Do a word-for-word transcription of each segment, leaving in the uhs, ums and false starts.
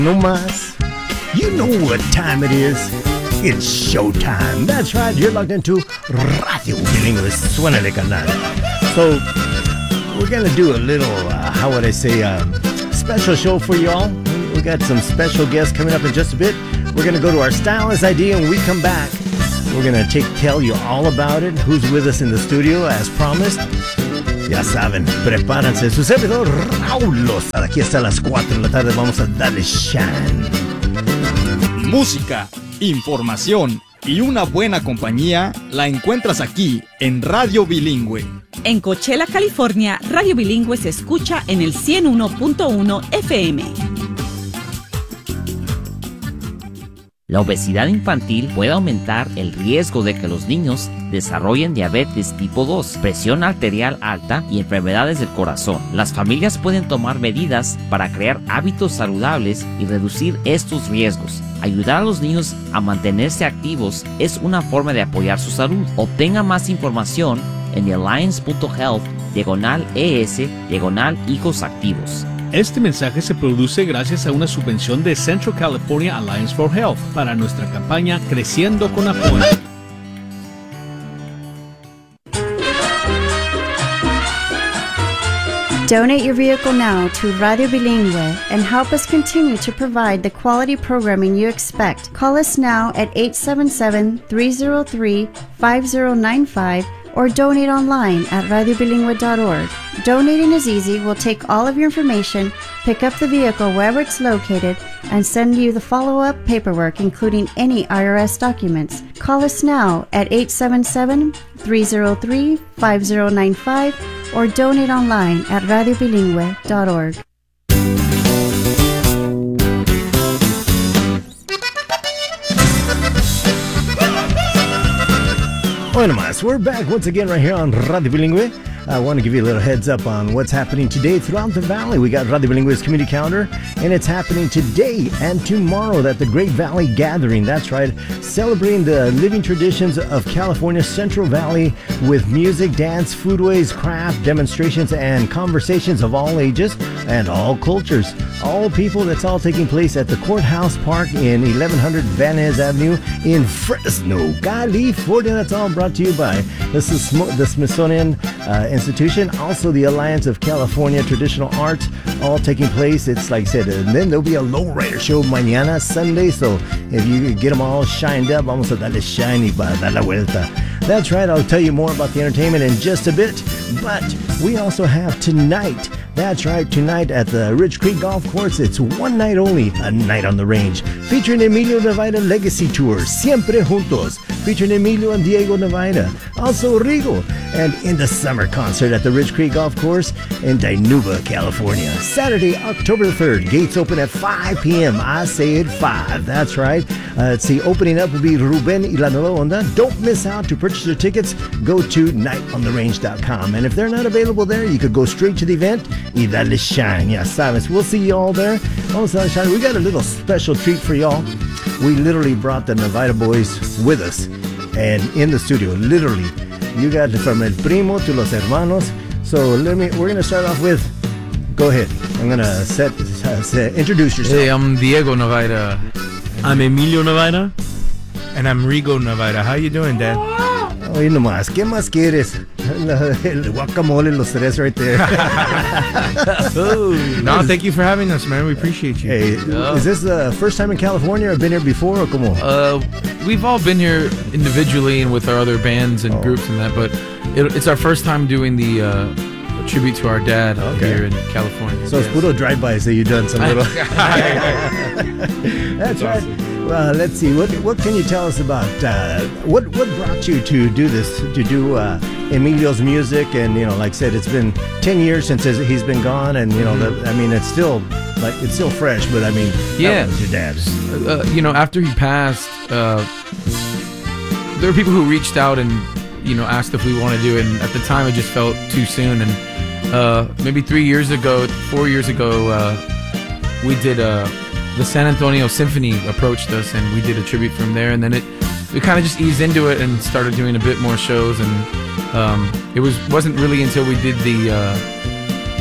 No más. You know what time it is. It's showtime. That's right. You're logged into Radio Bilingüe. Suénale, canal. So, we're going to do a little, uh, how would I say, um, special show for y'all. We got some special guests coming up in just a bit. We're going to go to our Stylist I D, and when we come back, we're going to take tell you all about it. Who's with us in the studio, as promised. Ya saben, prepárense. Su servidor, Raúl Loza. Aquí hasta las cuatro de la tarde. Vamos a darle shine. Música, información y una buena compañía la encuentras aquí en Radio Bilingüe. En Coachella, California, Radio Bilingüe se escucha en el ciento uno punto uno F M. La obesidad infantil puede aumentar el riesgo de que los niños desarrollen diabetes tipo dos, presión arterial alta y enfermedades del corazón. Las familias pueden tomar medidas para crear hábitos saludables y reducir estos riesgos. Ayudar a los niños a mantenerse activos es una forma de apoyar su salud. Obtenga más información en alliance punto health diagonal es diagonal hijos activos. Este mensaje se produce gracias a una subvención de Central California Alliance for Health para nuestra campaña Creciendo con Apoyo. Donate your vehicle now to Radio Bilingüe and help us continue to provide the quality programming you expect. Call us now at eight seven seven, three zero three, five zero nine five or donate online at radio bilingüe dot org. Donating is easy. We'll take all of your information, pick up the vehicle wherever it's located, and send you the follow-up paperwork, including any I R S documents. Call us now at eight seven seven, three zero three, five zero nine five or donate online at radio bilingüe dot org. Bueno más, we're back once again right here on Radio Bilingüe. I want to give you a little heads up on what's happening today throughout the valley. We got Radio Bilingüe's community calendar, and it's happening today and tomorrow at the Great Valley Gathering. That's right, celebrating the living traditions of California's Central Valley with music, dance, foodways, craft, demonstrations, and conversations of all ages and all cultures. All people, that's all taking place at the Courthouse Park in eleven hundred Van Ness Avenue in Fresno, California. That's all brought to you by the, Sm- the Smithsonian uh, Institution, also the Alliance of California Traditional Arts, all taking place. It's like I said, and then there'll be a lowrider show mañana, Sunday, so if you get them all shined up, vamos a darle shiny para dar la vuelta. That's right, I'll tell you more about the entertainment in just a bit, but we also have tonight. That's right, tonight at the Ridge Creek Golf Course, it's one night only, a night on the range, featuring Emilio Navaida Legacy Tour, Siempre Juntos, featuring Emilio and Diego Navaida, also Rigo, and in the summer concert at the Ridge Creek Golf Course in Dinuba, California. Saturday, October third, gates open at five p.m. I say it five, that's right. Uh, let's see, opening up will be Ruben y La Nueva Onda. Don't miss out. To purchase your tickets, go to night on the range dot com. And if they're not available there, you could go straight to the event y darle shine. Yeah, silence. We'll see you all there. Vamos a darle shine. We got a little special treat for y'all. We literally brought the Navaida boys with us and in the studio, literally. You got from el primo to los hermanos. So let me, we're going to start off with, go ahead. I'm going to set, uh, set, introduce yourself. Hey, I'm Diego Navaida. I'm Emilio Navaida. And I'm Rigo Navaida. How you doing, Dad? Oye nomás, ¿qué más quieres? El guacamole, los tres right there. No, thank you for having us, man. We appreciate you. Hey, yeah. Is this the first time in California or been here before or como? Uh, we've all been here individually and with our other bands and oh. groups and that, but it, it's our first time doing the uh, tribute to our dad okay. here in California. So yes. It's puro drive-bys that you've done some little. That's right. Awesome. Well, let's see. What what can you tell us about uh, what what brought you to do this? To do uh, Emilio's music, and you know, like I said, it's been ten years since he's been gone, and you know, mm-hmm. the, I mean, it's still like it's still fresh. But I mean, yeah, that was your dad's. Uh, you know, after he passed, uh, there were people who reached out and you know asked if we want to do it, and at the time, it just felt too soon. And uh, maybe three years ago, four years ago, uh, we did a. The San Antonio Symphony approached us, and we did a tribute from there. And then it, we kind of just eased into it and started doing a bit more shows. And um, it was wasn't really until we did the uh,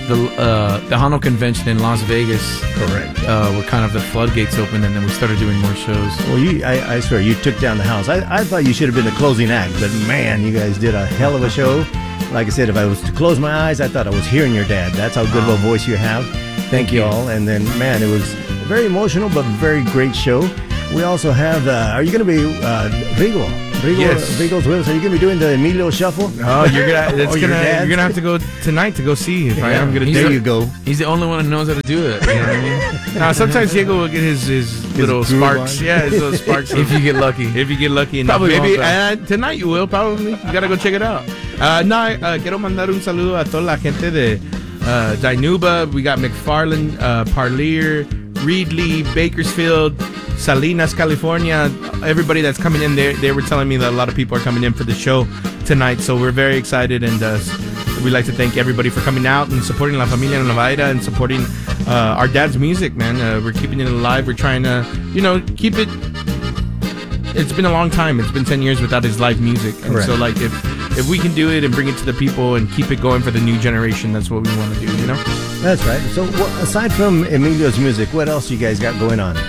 the uh, the Hano convention in Las Vegas, Correct. uh, were kind of the floodgates opened, and then we started doing more shows. Well, you, I, I swear, you took down the house. I, I thought you should have been the closing act, but man, you guys did a hell of a show. Like I said, if I was to close my eyes, I thought I was hearing your dad. That's how good of a voice you have. Thank you all. And then, man, it was very emotional, but very great show. We also have, uh, are you going to be uh, Rigo? Rigo, Yes. Rigo's with us. Are you going to be doing the Emilio Shuffle? Oh, you're gonna, it's Or your gonna, dad's? you're gonna have to go tonight to go see if I Yeah, am gonna there do you it. go. He's the only one who knows how to do it. You know what I mean? Now, sometimes Diego will get his, his, little groove sparks. on. Yeah, his little sparks. if you get lucky. If you get lucky enough. Probably Maybe won't, uh, tonight you will, probably. You gotta go check it out. Uh, no, uh, quiero mandar un saludo a toda la gente de uh, Dinuba. We got McFarland, uh, Parlier, Reedley, Bakersfield, Salinas, California. Everybody that's coming in there, they were telling me that a lot of people are coming in for the show tonight. So we're very excited, and uh, we'd like to thank everybody for coming out and supporting La Familia Novaira and supporting uh, our dad's music, man. Uh, we're keeping it alive. We're trying to, you know, keep it. It's been a long time. It's been ten years without his live music. And Correct. so, like, if if we can do it and bring it to the people and keep it going for the new generation, that's what we want to do, you know? That's right. So, wh- aside from Emilio's music, what else you guys got going on?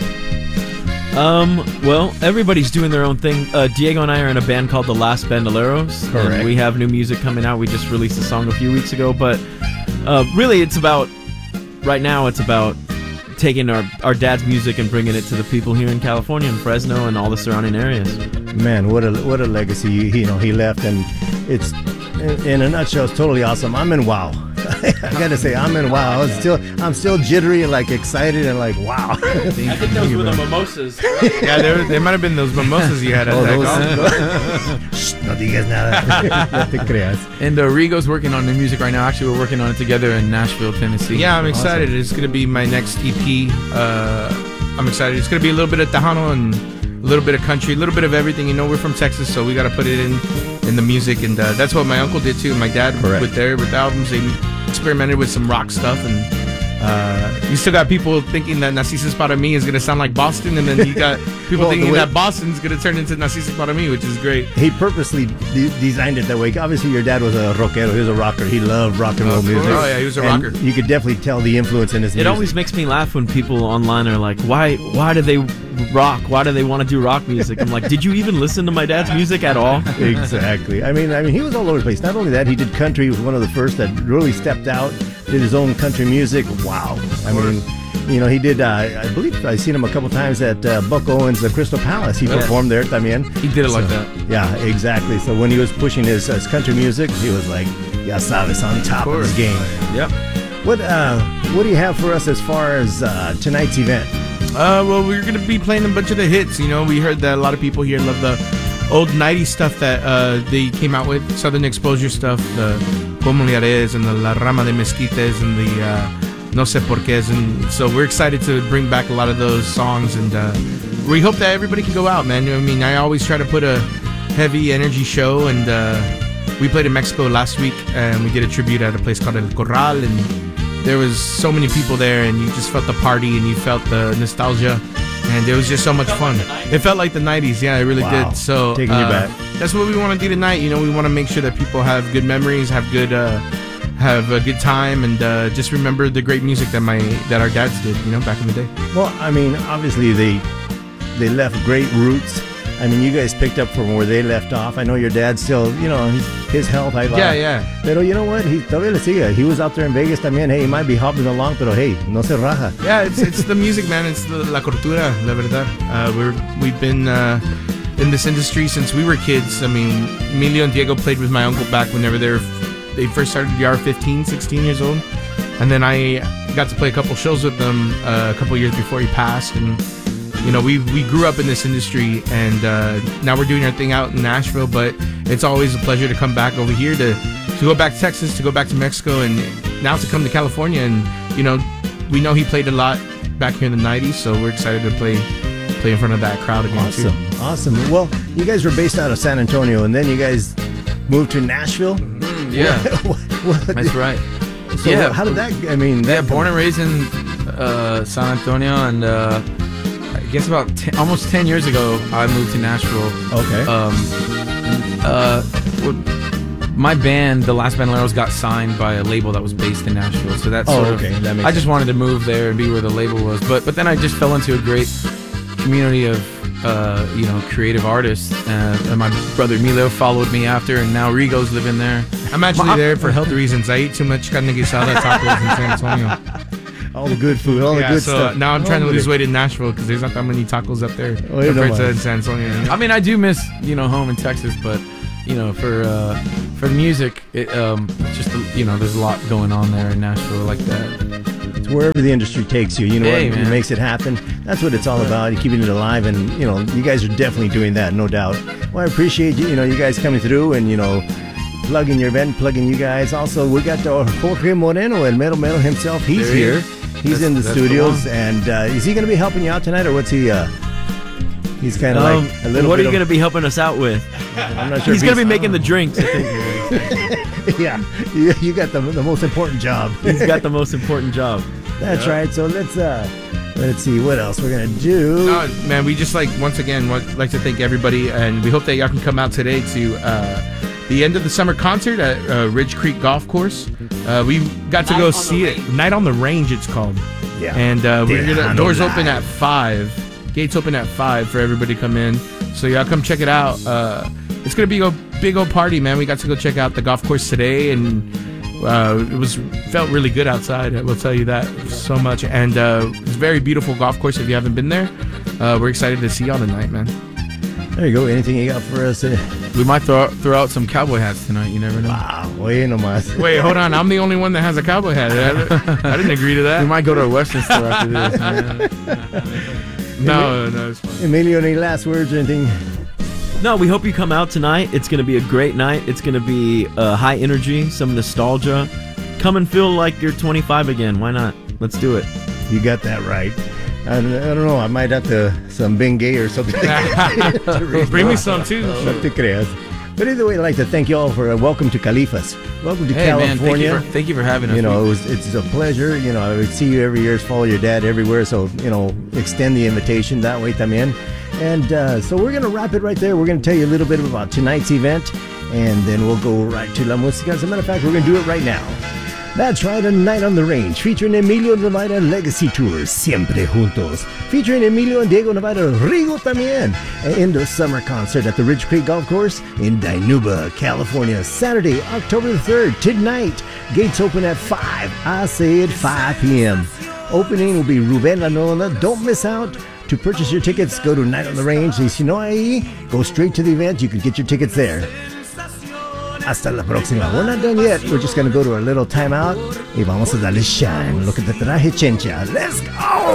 Um, well, everybody's doing their own thing. Uh, Diego and I are in a band called the Las Bandoleros. Correct. And we have new music coming out. We just released a song a few weeks ago. But uh, really, it's about, right now, it's about taking our, our dad's music and bringing it to the people here in California and Fresno and all the surrounding areas. Man, what a what a legacy you, you know he left, and it's in, in a nutshell, it's totally awesome. I'm in wow. I gotta say, I'm in wow. I was still I'm still jittery and like excited and like wow. I think those were the mimosas. Yeah, there, there might have been those mimosas you had at Oh, that those- golf. Shh, no digas nada. No te creas. And uh, Rigo's working on new music right now. Actually, we're working on it together in Nashville, Tennessee. Yeah, I'm excited. It's going to be my next E P. Uh, I'm excited. It's going to be a little bit of Tejano and a little bit of country, a little bit of everything. You know, we're from Texas, so we got to put it in in the music. And uh, that's what my uncle did too. My dad Correct. with their with the albums, they experimented with some rock stuff. And uh, you still got people thinking that Narcissus Para Mi is going to sound like Boston. And then you got people Well, the thinking way- that Boston's going to turn into Narcissus Para Mi, which is great. He purposely de- designed it that way. Obviously, your dad was a rockero. He was a rocker. He loved rock and roll Of music. course. Oh, yeah, he was a And rocker. You could definitely tell the influence in his It music. always makes me laugh when people online are like, why why do they rock? Why do they want to do rock music? I'm like, did you even listen to my dad's music at all? Exactly. I mean, I mean, he was all over the place. Not only that, he did country. He was one of the first that really stepped out, did his own country music. Wow. I mean, you know, he did. Uh, I believe I've seen him a couple times at uh, Buck Owens' the Crystal Palace. He Yeah. performed there también. He did it like So, that. Yeah, exactly. So when he was pushing his, his country music, he was like, ya sabes, on top of, course. his game. Yep. What uh, what do you have for us as far as uh, tonight's event? Uh, well, we're gonna be playing a bunch of the hits. You know, we heard that a lot of people here love the old nineties stuff that uh, they came out with, Southern Exposure stuff, the Como Le Harés and the La Rama de Mezquites and the uh, No Sé Por Qués. And so we're excited to bring back a lot of those songs. And uh, we hope that everybody can go out, man. I mean, I always try to put a heavy energy show. And uh, we played in Mexico last week, and we did a tribute at a place called El Corral. And there was so many people there, and you just felt the party and you felt the nostalgia, and it was just so much fun. It felt like the nineties, yeah, it really Wow. did. So Taking you uh, back. that's what we want to do tonight. You know, we want to make sure that people have good memories, have good, uh, have a good time, and uh, just remember the great music that my that our dads did. You know, back in the day. Well, I mean, obviously they they left great roots. I mean, you guys picked up from where they left off. I know your dad still, you know, his, his health. I Yeah, yeah. Pero you know what? He todavía le sigue. He was out there in Vegas también. Hey, he might be hopping along, pero hey, no se raja. Yeah, it's it's the music, man. It's the, la cultura, la verdad. Uh, we're we've been uh, in this industry since we were kids. I mean, Emilio and Diego played with my uncle back whenever they were they first started. We were fifteen, sixteen years old, and then I got to play a couple shows with them uh, a couple years before he passed. And you know, we we grew up in this industry, and uh, now we're doing our thing out in Nashville. But it's always a pleasure to come back over here to to go back to Texas, to go back to Mexico, and now to come to California. And you know, we know he played a lot back here in the nineties, so we're excited to play play in front of that crowd again too. Awesome, awesome. Well, you guys were based out of San Antonio, and then you guys moved to Nashville. Yeah, What- what- that's right. So Yeah. how did that? I mean, Yeah, that born and raised in uh, San Antonio, and uh, I guess about ten, almost ten years ago, I moved to Nashville. Okay. Um, uh, what- my band, the last Bandoleros, got signed by a label that was based in Nashville. So that's Oh, sort okay. of. That makes I just sense. wanted to move there and be where the label was. But but then I just fell into a great community of uh, you know creative artists. Uh, and my brother Emilio followed me after, and now Rigo's living there. I'm actually there for health reasons. I eat too much carne guisada tacos in San Antonio. All the good food, all yeah, the good so stuff. now I'm trying to Oh, lose really? weight in Nashville because there's not that many tacos up there Oh, you know compared to what? in San Antonio. You know? I mean, I do miss you know home in Texas, but you know for uh, for music, it, um, it's just you know there's a lot going on there in Nashville like that. It's wherever the industry takes you. You know Hey, what? It man. makes it happen. That's what it's all about. You're keeping it alive, and you know, you guys are definitely doing that, no doubt. Well, I appreciate you. You know, you guys coming through and you know, plugging your event, plugging you guys. Also, we got uh, Jorge Moreno, El Mero Mero himself. He's There he here. is. He's That's- in the that's the studios, one. and uh, is he going to be helping you out tonight, or what's he? Uh, he's kind of Um, like a little. what are bit you going of- to be helping us out with? I'm not sure. He's if going to be making the drinks. I think. yeah, you, you got the the most important job. He's got the most important job. That's right. So let's uh, let's see what else we're gonna do. No, man, we just like once again want, like to thank everybody, and we hope that y'all can come out today to uh, the end of the summer concert at uh, Ridge Creek Golf Course. Uh, we got to go see it. Night on the Range, it's called. Yeah. And uh, we're gonna Tejano doors Live. open at five. Gates open at five for everybody to come in. So y'all come check it out. Uh, it's gonna be a big old party, man. We got to go check out the golf course today, and uh, it was felt really good outside. I will tell you that so much. And uh, it's a very beautiful golf course. If you haven't been there, uh, we're excited to see y'all tonight, man. There you go. Anything you got for us? Uh, We might throw throw out some cowboy hats tonight. You never know. wow, way nomás. Wait, hold on. I'm the only one that has a cowboy hat. I, I didn't agree to We that. might go to a Western store after this. Man. No, no, it's fine. Emilio, any last words or anything? No, we hope you come out tonight. It's going to be a great night. It's going to be uh, high energy, some nostalgia. Come and feel like you're twenty-five again. Why not? Let's do it. You got that right. I don't, I don't know. I might have to some Bengay or something. Bring me some too. No te creas. But either way, I'd like to thank you all for uh, welcome to Califas. Welcome to Hey man, thank California. you, for, thank you for having us. You know, We- it was, it's a pleasure. You know, I would see you every year, follow your dad everywhere. So, you know, extend the invitation that way también. And uh, so we're going to wrap it right there. We're going to tell you a little bit about tonight's event, and then we'll go right to La Música. As a matter of fact, we're going to do it right now. That's right, A Night on the Range, featuring Emilio Nevada Legacy Tour, Siempre Juntos, featuring Emilio and Diego Nevada Rigo también, in the summer concert at the Ridge Creek Golf Course in Dinuba, California, Saturday, October the third, tonight. Gates open at five. I say at five p.m. Opening will be Ruben Lanola. Don't miss out. To purchase your tickets, go to Night on the Range. Y si no ahí, go straight to the event. You can get your tickets there. Hasta la próxima. We're not done yet. We're just going to go to our little timeout. Y vamos a darle shine. Look at the traje chencha. Let's go.